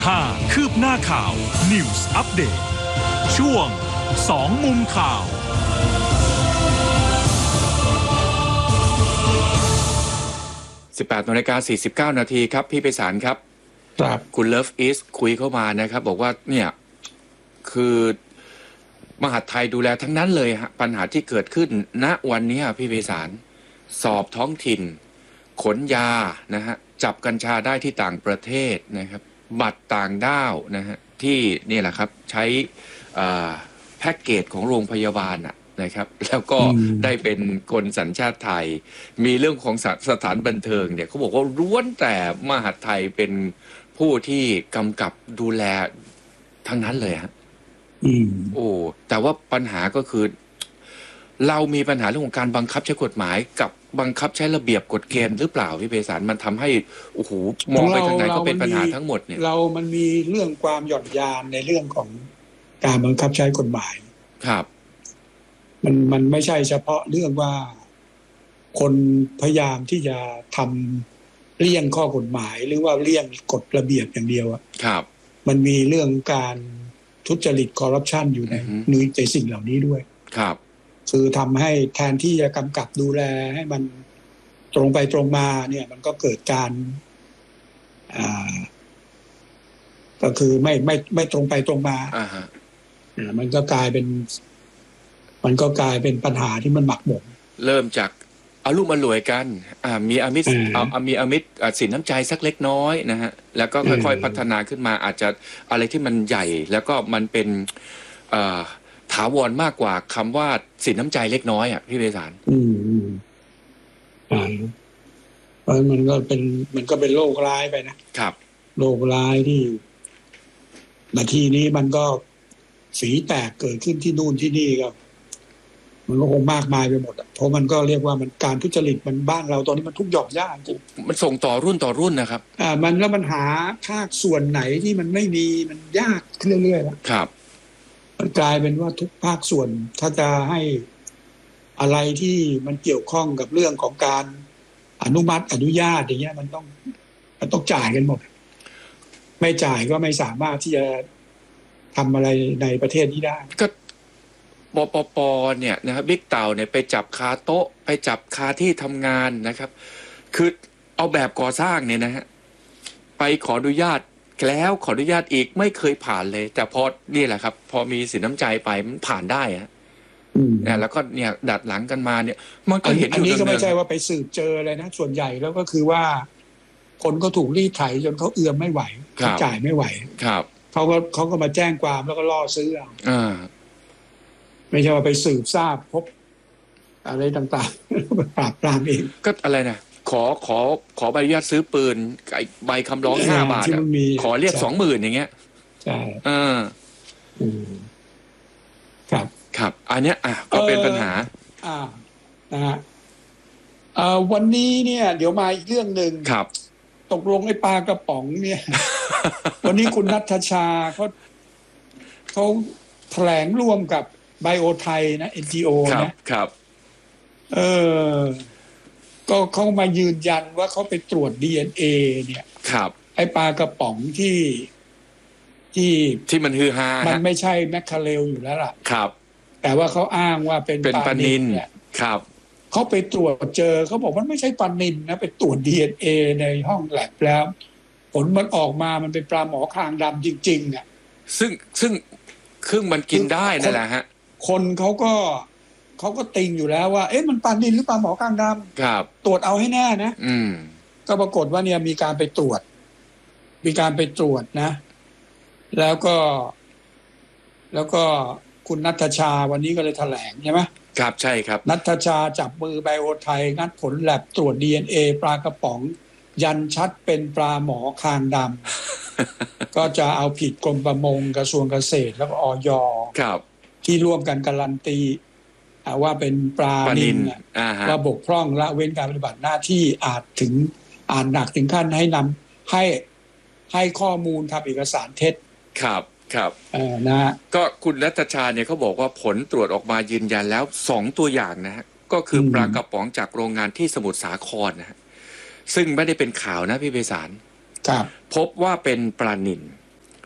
5คืบหน้าข่าว News Update ช่วง2มุมข่าว 18:49 นาทีครับพี่ไพศาลครับคุณเลิฟอีสคุยเข้ามานะครับบอกว่าเนี่ยคือมหาดไทยดูแลทั้งนั้นเลยฮะปัญหาที่เกิดขึ้นณวันนี้พี่ไพศาลสอบท้องถิ่นขนยานะฮะจับกัญชาได้ที่ต่างประเทศนะครับบัตรต่างด้าวนะฮะที่นี่แหละครับใช้แพ็กเกจของโรงพยาบาลนะครับแล้วก็ได้เป็นคนสัญชาติไทยมีเรื่องของสถานบันเทิงเนี่ยเขาบอกว่าล้วนแต่มหาดไทยเป็นผู้ที่กำกับดูแลทั้งนั้นเลยฮะโอ้แต่ว่าปัญหาก็คือเรามีปัญหาเรื่องของการบังคับใช้กฎหมายกับบังคับใช้ระเบียบกฎเกณฑ์หรือเปล่าพี่ไพศาลมันทำให้โอ้โหมองไปทางไหนก็เป็นปัญหาทั้งหมดเนี่ยมันมีเรื่องความหย่อนยานในเรื่องของการบังคับใช้กฎหมายครับมันไม่ใช่เฉพาะเรื่องว่าคนพยายามที่จะทำเลี่ยงข้อกฎหมายหรือว่าเลี่ยงกฎระเบียบอย่างเดียวครับมันมีเรื่องการทุจริตคอร์รัปชันอยู่ในสิ่งเหล่านี้ด้วยครับคือทำให้แทนที่จะกำกับดูแลให้มันตรงไปตรงมาเนี่ยมันก็เกิดการก็คือไม่ตรงไปตรงมามันก็กลายเป็นปัญหาที่มันหมักหมมเริ่มจากเอารุ่มอร่วยกันมีอามิตรสินน้ำใจสักเล็กน้อยนะฮะแล้วก็ค่อยๆพัฒนาขึ้นมาอาจจะอะไรที่มันใหญ่แล้วก็มันเป็นถาวรมากกว่าคำว่าสินน้ำใจเล็กน้อยพี่ไพศาลเพราะมันก็เป็นโรคร้ายไปนะครับโรคร้ายที่นาทีนี้มันก็ฝีแตกเกิดขึ้นที่นู่นที่นี่ครับมันก็คงมากมายไปหมดเพราะมันก็เรียกว่ามันการทุจริตมันบ้านเราตอนนี้มันทุกหย่อมย่าจริงมันส่งต่อรุ่นต่อรุ่นนะครับมันหาภาคส่วนไหนที่มันไม่มีมันยากขึ้นเรื่อยๆแล้วครับมันกลายเป็นว่าทุกภาคส่วนถ้าจะให้อะไรที่มันเกี่ยวข้องกับเรื่องของการอนุญาตอย่างเงี้ยมันต้องจ่ายกันหมดไม่จ่ายก็ไม่สามารถที่จะทำอะไรในประเทศนี้ได้ก็ปปเนี่ยนะครับบิ๊กเต่าเนี่ยไปจับคาโต๊ะไปจับคาที่ทำงานนะครับคือเอาแบบก่อสร้างเนี่ยนะฮะไปขออนุญาตแล้วขออนุญาตอีกไม่เคยผ่านเลยแต่พอนี่แหละครับพอมีสินน้ำใจไปมันผ่านได้ฮะแล้วก็เนี่ยดัดหลังกันมาเนี่ยมันก็เห็นอันนี้ก็ไม่ใช่ว่าไปสืบเจออะไรนะส่วนใหญ่แล้วก็คือว่าคนก็ถูกรีดไถจนเขาเอื้อมไม่ไหวจ่ายไม่ไหวครับเขาก็มาแจ้งความแล้วก็ล่อซื้อไม่ใช่ว่าไปสืบทราบพบอะไรต่างๆปราบปรามเองก็อะไรนะขอใบอนุญาตซื้อปืนใบคำร้อง5 บาทขอเรียก 20,000 อย่างเงี้ยใช่ครับอันเนี้ยก็เป็นปัญหานะฮะวันนี้เนี่ยเดี๋ยวมาอีกเรื่องหนึ่งครับตกลงไอ้ปลากระป๋องเนี่ย วันนี้คุณณัฐชาเขาแถลงร่วมกับไบโอไทยนะ NGO นะครับก็เขามายืนยันว่าเขาไปตรวจ DNA เนี่ยครับไอ้ปลากระป๋องที่มันฮือฮามันไม่ใช่แมคคาเรลอยู่แล้วล่ะครับแต่ว่าเขาอ้างว่าเป็นปลานิลเนี่ยครับเขาไปตรวจเจอเขาบอกมันไม่ใช่ปลานิลนะไปตรวจ DNA ในห้องแลบแล้วผลมันออกมามันเป็นปลาหมอคางดำจริงๆอ่ะซึ่งมันกินได้นั่นแหละฮะคนเขาก็ติงอยู่แล้วว่าเอ๊ะมันปลานิลหรือปลาหมอคางดำครับตรวจเอาให้แน่นะก็ปรากฏว่าเนี่ยมีการไปตรวจนะแล้วก็คุณณัฐชาวันนี้ก็เลยแถลงใช่ไหมครับใช่ครับณัฐชาจับมือไบโอไทยงัดผลแลบตรวจ DNA ปลากระป๋องยันชัดเป็นปลาหมอคางดำ ก็จะเอาผิดกรมประมงกระทรวงเกษตรแล้วก็อย.ที่ร่วมกันการันตีว่าเป็นปลานิลว่าบกพร่องละเว้นการปฏิบัติหน้าที่อาจหนักถึงขั้นให้ข้อมูลทำเอกสารเท็จครับนะก็คุณณัฐชาเนี่ยเขาบอกว่าผลตรวจออกมายืนยันแล้ว2 ตัวอย่างนะฮะก็คือปลากระป๋องจากโรงงานที่สมุทรสาครนะฮะซึ่งไม่ได้เป็นข่าวนะพี่ไพศาลพบว่าเป็นปลานิล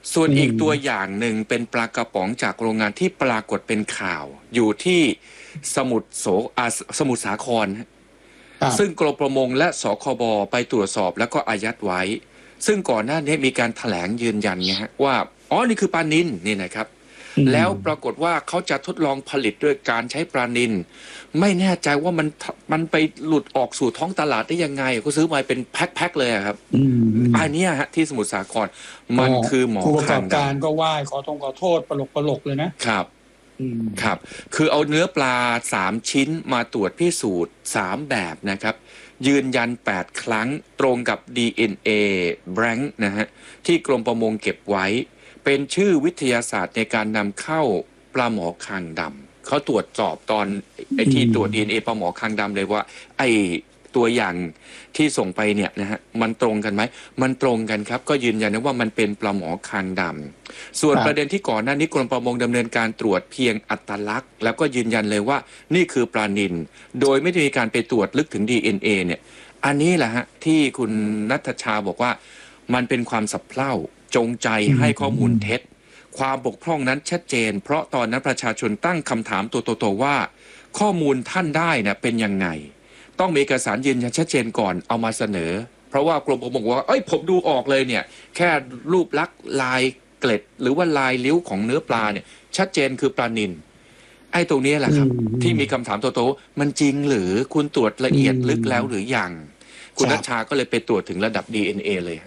ส่วนอีกตัวอย่างหนึ่งเป็นปลากระป๋องจากโรงงานที่ปรากฏเป็นข่าวอยู่ที่สมุทรสาครซึ่งกรมประมงและสคบไปตรวจสอบแล้วก็อายัดไว้ซึ่งก่อนหน้านี้มีการแถลงยืนยันไงฮะว่าอ๋อนี่คือปลานิลนี่นะครับแล้วปรากฏว่าเขาจะทดลองผลิตด้วยการใช้ปลานิลไม่แน่ใจว่ามันไปหลุดออกสู่ท้องตลาดได้ยังไงเขาซื้อมาเป็นแพ็คๆเลยครับอันนี้ฮะที่สมุทรสาครมันคือหมอคางดำผู้ประกอบการก็ไหว้ขอโทษปลกเลยนะครับครับคือเอาเนื้อปลา3ชิ้นมาตรวจพิสูจน์3แบบนะครับยืนยัน8ครั้งตรงกับ DNA blank นะฮะที่กรมประมงเก็บไว้เป็นชื่อวิทยาศาสตร์ในการนำเข้าปลาหมอคางดำเขาตรวจสอบตอนที่ตรวจ DNA ปลาหมอคางดำเลยว่าไอตัวอย่างที่ส่งไปเนี่ยนะฮะมันตรงกันไหมมันตรงกันครับก็ยืนยันว่ามันเป็นปลาหมอคางดำส่วนประเด็นที่ก่อนหน้านี้กรมประมงดำเนินการตรวจเพียงอัตลักษณ์แล้วก็ยืนยันเลยว่านี่คือปลานิลโดยไม่ได้มีการไปตรวจลึกถึง DNA เนี่ยอันนี้แหละฮะที่คุณณัฐชาบอกว่ามันเป็นความสับเพร่าจงใจให้ข้อมูลเท็จความบกพร่องนั้นชัดเจนเพราะตอนนั้นประชาชนตั้งคำถามตัวว่าข้อมูลท่านได้นะเป็นยังไงต้องมีเอกสารยืนยันชัดเจนก่อนเอามาเสนอเพราะว่ากรมประมงว่าผมดูออกเลยเนี่ยแค่รูปลักษณ์ลายเกล็ดหรือว่าลายลิ้วของเนื้อปลาเนี่ยชัดเจนคือปลานิลตรงนี้แหละครับที่มีคำถามโตๆมันจริงหรือคุณตรวจละเอียดลึกแล้วหรือยังคุณณัฐชาก็เลยไปตรวจถึงระดับ DNA เลย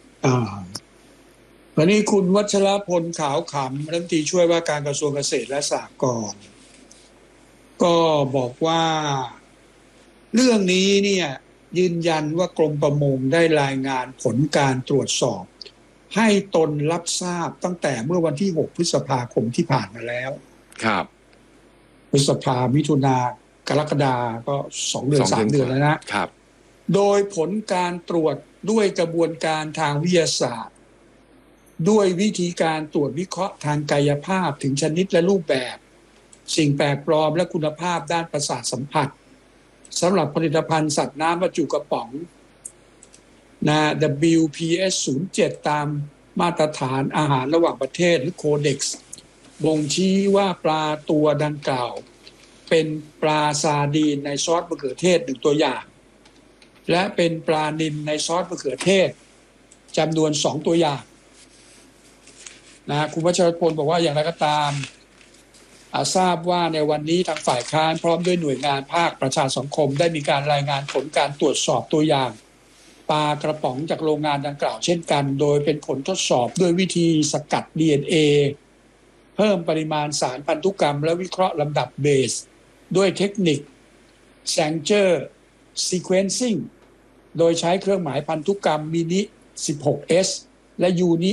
วันนี้คุณวัชรพลขาวขำรัฐมนตรีช่วยว่าการกระทรวงเกษตรและสหกรณ์ก็บอกว่าเรื่องนี้เนี่ยยืนยันว่ากรมประมงได้รายงานผลการตรวจสอบให้ตนรับทราบตั้งแต่เมื่อวันที่6พฤษภาคมที่ผ่านมาแล้วครับพฤษภามิถุนากรกฎาก็2 เดือน 3 เดือนแล้วนะครับโดยผลการตรวจด้วยกระบวนการทางวิทยาศาสตร์ด้วยวิธีการตรวจวิเคราะห์ทางกายภาพถึงชนิดและรูปแบบสิ่งแปลกปลอมและคุณภาพด้านประสาทสัมผัสสำหรับผลิตภัณฑ์สัตว์น้ำบรรจุกระป๋องนะ WPS 07 ตามมาตรฐานอาหารระหว่างประเทศหรือโคเด็กซ์บ่งชี้ว่าปลาตัวดังกล่าวเป็นปลาซาร์ดีนในซอสมะเขือเทศ1ตัวอย่างและเป็นปลานิลในซอสมะเขือเทศจำนวน2ตัวอย่างนะคุณวัชรพลบอกว่าอย่างไรก็ตามทราบว่าในวันนี้ทางฝ่ายค้านพร้อมด้วยหน่วยงานภาคประชาสังคมได้มีการรายงานผลการตรวจสอบตัวอย่างปลากระป๋องจากโรงงานดังกล่าวเช่นกันโดยเป็นผลทดสอบด้วยวิธีสกัด DNA เพิ่มปริมาณสารพันธุกรรมและวิเคราะห์ลำดับเบสด้วยเทคนิค Sanger Sequencing โดยใช้เครื่องหมายพันธุกรรมมินิ 16S และ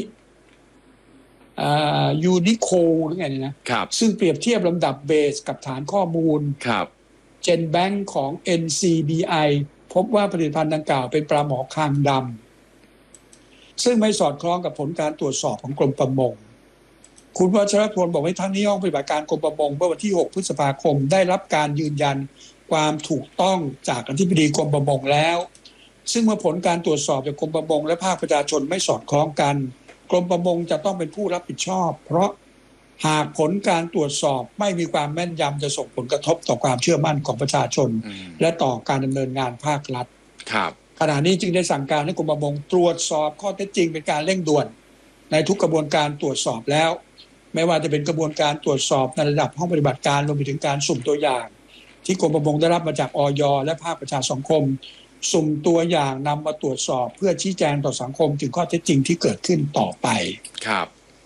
ยูนิโคหรือไงนี่นะครับซึ่งเปรียบเทียบลำดับเบสกับฐานข้อมูลครับ GenBank ของ NCBI พบว่าผลิตภัณฑ์ดังกล่าวเป็นปลาหมอคางดำซึ่งไม่สอดคล้องกับผลการตรวจสอบของกรมประมงคุณวัชรพลบอกว่าทั้งนี้ห้องปฏิบัติการกรมประมงเมื่อวันที่6พฤษภาคมได้รับการยืนยันความถูกต้องจากอธิบดีกรมประมงแล้วซึ่งเมื่อผลการตรวจสอบจากกรมประมงและภาคประชาชนไม่สอดคล้องกันกรมประมงจะต้องเป็นผู้รับผิดชอบเพราะหากผลการตรวจสอบไม่มีความแม่นยำจะส่งผลกระทบต่อความเชื่อมั่นของประชาชนและต่อการดำเนินงานภาครัฐขณะนี้จึงได้สั่งการให้กรมประมงตรวจสอบข้อเท็จจริงเป็นการเร่งด่วนในทุกกระบวนการตรวจสอบแล้วไม่ว่าจะเป็นกระบวนการตรวจสอบในระดับห้องปฏิบัติการรวมไปถึงการสุ่มตัวอย่างที่กรมประมงได้รับมาจากอย.และภาคประชาสังคมสุ่มตัวอย่างนำมาตรวจสอบเพื่อชี้แจงต่อสังคมถึงข้อเท็จจริงที่เกิดขึ้นต่อไปครับ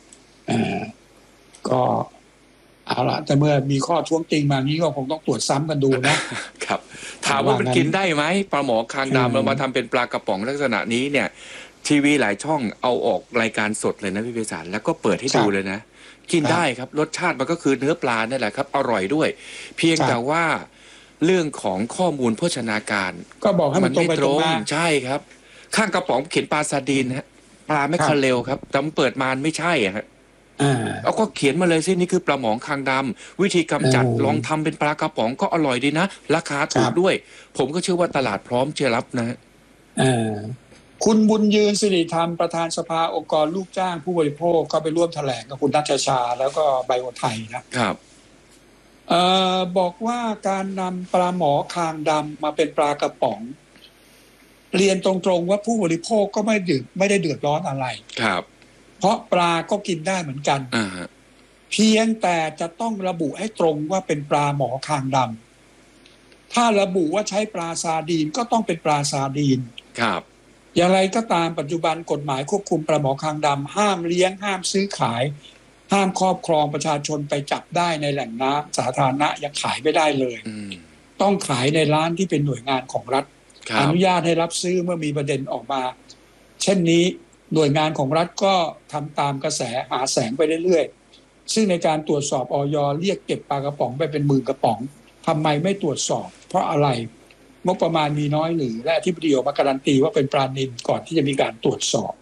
ก็เอาละแต่เมื่อมีข้อท้วงติงมานี้ก็คงต้องตรวจซ้ำกันดูนะครับถามว่ามันกินได้ไหมปลาหมอคางดำเรามาทำเป็นปลากระป๋องลักษณะนี้เนี่ยทีวีหลายช่องเอาออกรายการสดเลยนะพี่ไพศาลแล้วก็เปิดให้ดูเลยนะกินได้ครับรสชาติมันก็คือเนื้อปลานี่แหละครับอร่อยด้วยเพียงแต่ว่าเรื่องของข้อมูลโภชนาการก็บอกให้มันตรงไปตรงมาใช่ครับข้างกระป๋องเขียนปลาซาร์ดีนฮะปลาแมคคาเรลครับแต่เปิดมาไม่ใช่ฮะแล้วก็เขียนมาเลยสินี่คือปลาหมอคางดำวิธีกำจัดลองทำเป็นปลากระป๋องก็อร่อยดีนะราคาถูกด้วยผมก็เชื่อว่าตลาดพร้อมจะรับนะคุณบุญยืนสิริธรรมประธานสภาองค์กรลูกจ้างผู้บริโภคก็ไปร่วมแถลงกับคุณนัชชาแล้วก็ไบโอไทยนะครับบอกว่าการนำปลาหมอคางดำมาเป็นปลากระป๋องเรียนตรงๆว่าผู้บริโภคก็ไม่ได้เดือดร้อนอะไรครับเพราะปลาก็กินได้เหมือนกันเพียงแต่จะต้องระบุให้ตรงว่าเป็นปลาหมอคางดำถ้าระบุว่าใช้ปลาซาร์ดีนก็ต้องเป็นปลาซาร์ดีนครับอย่างไรก็ตามปัจจุบันกฎหมายควบคุมปลาหมอคางดำห้ามเลี้ยงห้ามซื้อขายห้ามครอบครองประชาชนไปจับได้ในแหล่งน้ำสาธารณะยังขายไม่ได้เลยต้องขายในร้านที่เป็นหน่วยงานของรัฐอนุญาตให้รับซื้อเมื่อมีประเด็นออกมาเช่นนี้หน่วยงานของรัฐก็ทำตามกระแสหาแสงไปเรื่อยๆซึ่งในการตรวจสอบอย.เรียกเก็บปลากระป๋องไปเป็นหมื่นกระป๋องทำไมไม่ตรวจสอบเพราะอะไรงบประมาณมีน้อยหรือและอธิบดีออกมาการันตีว่าเป็นปลานิลก่อนที่จะมีการตรวจสอบ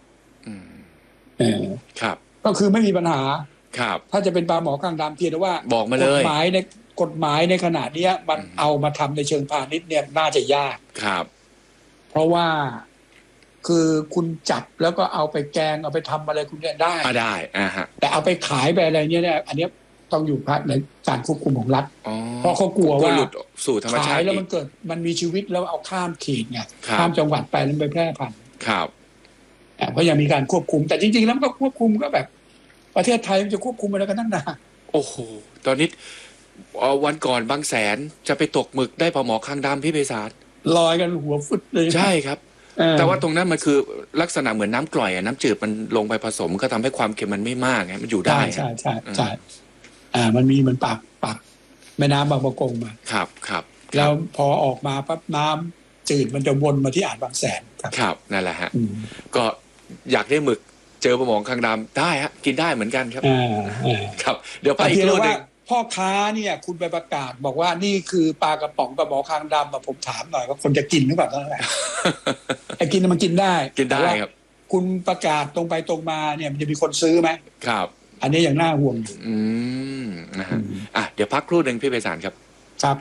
ครับก็คือไม่มีปัญหาครับถ้าจะเป็นปลาหมอคางดำเพียงแต่ว่าบอกมาเลยกฎหมายในขณะนี้มันเอามาทำในเชิงพาณิชย์เนี่ยน่าจะยากครับเพราะว่าคือคุณจับแล้วก็เอาไปแกงเอาไปทำอะไรคุณเนี่ยได้ฮะแต่เอาไปขายไปอะไรเนี่ยอันนี้ต้องอยู่ในการควบคุมของรัฐเพราะเขากลัวว่าหลุดสู่ธรรมชาติขายแล้วมันมีชีวิตแล้วเอาข้ามเขตไงข้ามจังหวัดไปแล้วไปแพร่พันธุ์ครับเพราะยังมีการควบคุมแต่จริงๆแล้วมันก็ควบคุมก็แบบประเทศไทยมันจะควบคุมอะไรกันตั้งนานโอ้โหตอนนี้วันก่อนบางแสนจะไปตกหมึกได้ปลาหมอคางดำพี่ไพศาลลอยกันหัวฟุดเลยใช่ครับแต่ว่าตรงนั้นมันคือลักษณะเหมือนน้ำกร่อยน้ำจืดมันลงไปผสมก็ทำให้ความเค็มมันไม่มากไงมันอยู่ได้ใช่มันมีมันปากแม่น้ำบางประกงมาครับแล้วพอออกมาปั๊บน้ำจืดมันจะวนมาที่อ่างบางแสนครับนั่นแหละฮะก็อยากได้หมึกเจอปลาหมอคางดำได้ฮะกินได้เหมือนกันครับครับเดี๋ยวไปอีกรูปนึงพ่อค้าเนี่ยคุณไปประกาศบอกว่านี่คือปลากระป๋องปลาหมอคางดำผมถามหน่อยว่าคนจะกินหรือเปล่านั่นแหละไอ้กินมันกินได้ครับคุณประกาศตรงไปตรงมาเนี่ยมันจะมีคนซื้อไหมครับอันนี้อย่างน่าห่วงนะฮะเดี๋ยวพักครู่หนึ่งพี่ไพศาลครับครับ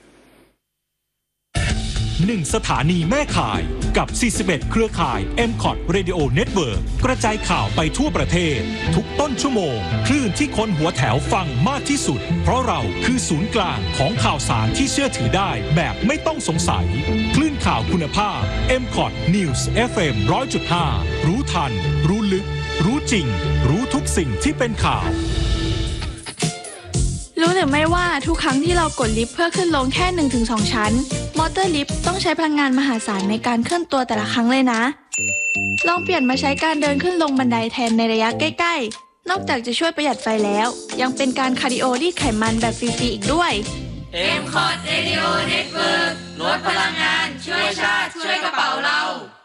1 สถานีแม่ข่ายกับ41เครือข่าย MCOT Radio Network กระจายข่าวไปทั่วประเทศทุกต้นชั่วโมงคลื่นที่คนหัวแถวฟังมากที่สุดเพราะเราคือศูนย์กลางของข่าวสารที่เชื่อถือได้แบบไม่ต้องสงสัยคลื่นข่าวคุณภาพ MCOT News FM 100.5 รู้ทันรู้ลึกรู้จริงรู้ทุกสิ่งที่เป็นข่าวรู้หรือไม่ว่าทุกครั้งที่เรากดลิฟต์เพื่อขึ้นลงแค่ 1-2 ชั้นมอเตอร์ลิฟต์ต้องใช้พลังงานมหาศาลในการเคลื่อนตัวแต่ละครั้งเลยนะลองเปลี่ยนมาใช้การเดินขึ้นลงบันไดแทนในระยะใกล้ๆนอกจากจะช่วยประหยัดไฟแล้วยังเป็นการคาร์ดิโอรีดไขมันแบบฟรีๆอีกด้วย MCOT Radio Network ลดพลังงานช่วยชาติช่วยกระเป๋าเรา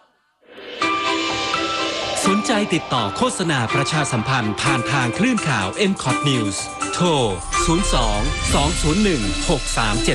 สนใจติดต่อโฆษณาประชาสัมพันธ์ผ่านทางคลื่นข่าว MCOT News โทร 02 201 6377